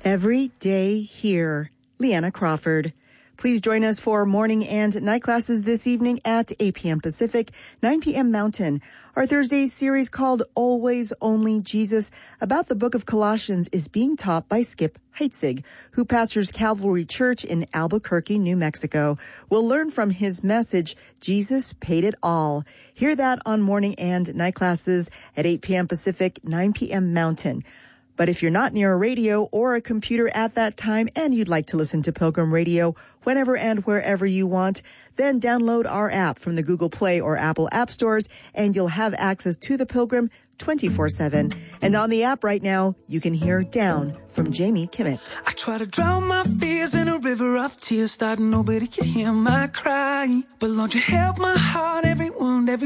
Every day here, Leanna Crawford. Please join us for morning and night classes this evening at 8 p.m. Pacific, 9 p.m. Mountain. Our Thursday series called Always Only Jesus about the book of Colossians is being taught by Skip Heitzig, who pastors Calvary Church in Albuquerque, New Mexico. We'll learn from his message, Jesus Paid It All. Hear that on morning and night classes at 8 p.m. Pacific, 9 p.m. Mountain. But if you're not near a radio or a computer at that time and you'd like to listen to Pilgrim Radio whenever and wherever you want, then download our app from the Google Play or Apple App Stores and you'll have access to the Pilgrim 24/7. And on the app right now, you can hear Down from Jamie Kimmett. I try to drown my fears in a river of tears, thought nobody could hear my cry. But Lord, you held my heart, every wound, every